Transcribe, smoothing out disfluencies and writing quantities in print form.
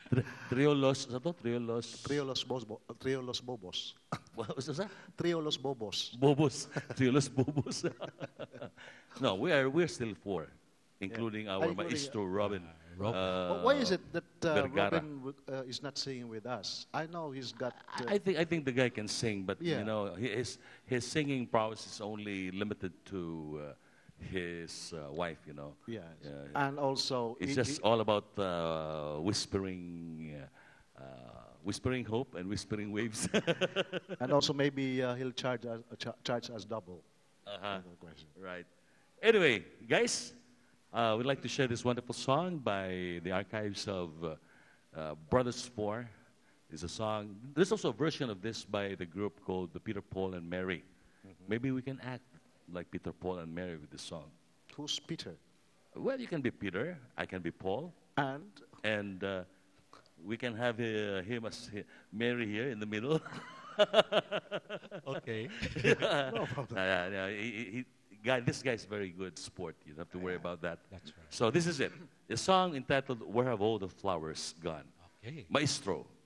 Trio Los, ano to? Trio Los, Trio Los Bobos. what was that? Trio Los Bobos. Bobos. Trio Los Bobos. No, we're still four, including our Including, maestro Robin. Why is it that Vergara. Robin is not singing with us? I know he's got. I think the guy can sing, but Yeah. you know his singing prowess is only limited to his wife. You know, Yes. Yeah. And also, It's just all about whispering hope and whispering waves. and also maybe he'll charge us double. Uh-huh. No question. Right. Anyway, guys, we'd like to share this wonderful song by the archives of Brothers Four. It's a song. There's also a version of this by the group called the Peter, Paul, and Mary. Maybe we can act like Peter, Paul, and Mary with this song. Who's Peter? Well, you can be Peter. I can be Paul. And And we can have him as Mary here in the middle. Okay. no problem. Yeah, this guy's very good sport. You don't have to worry about that. That's right. So this is it. A song entitled "Where Have All the Flowers Gone?" Okay. Maestro.